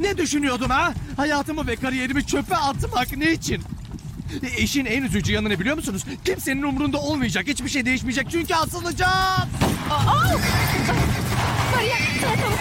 Ne düşünüyordun ha? Hayatımı ve kariyerimi çöpe atmak ne için? İşin en üzücü yanını biliyor musunuz? Kimsenin umurunda olmayacak. Hiçbir şey değişmeyecek çünkü asılacağım. Maria, salatalık.